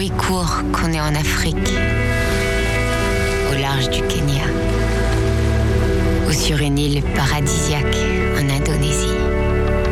bruit court qu'on est en Afrique, au large du Kenya, ou sur une île paradisiaque en Indonésie.